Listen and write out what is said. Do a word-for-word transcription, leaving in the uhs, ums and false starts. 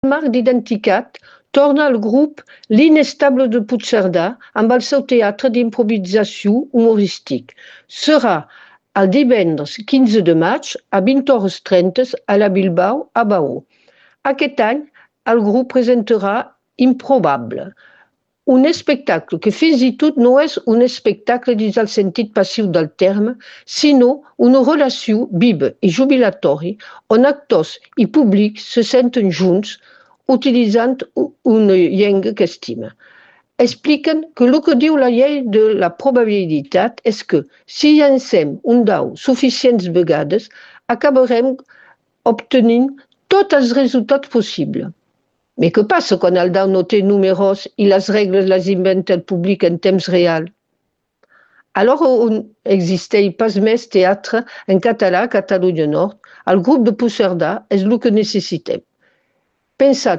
marc d'identitat torna al grup L'Inestable de Puigcerdà amb el seu teatre d'improvisació humorístic. Serà el divendres quinze de maig a vint hores trenta a la Bilbao a Baó. Aquest any el grup presentarà Improbable, un espectacle que fins i tot no és un espectacle dins el sentit passiu del terme, sinó una relació viva i jubilatòria on actors i públic se senten junts utilitzant una llengua que estima. Expliquen que el que diu la llei de la probabilitat és que si llancem un dau suficients vegades acabarem obtenint tots els resultats possibles. Mais què passa quan el dau no té números i les regles les inventa el públic en temps real? Alors on existeix pas més teatre en català a Catalunya Nord, el grup de Puigcerdà és el que necessitem. Pensar